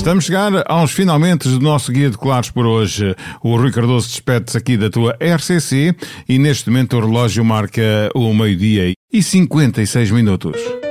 Estamos a chegar aos finalmente do nosso Guia de Claros por hoje. O Rui Cardoso despede-se aqui da tua RCC e neste momento o relógio marca o 12:56.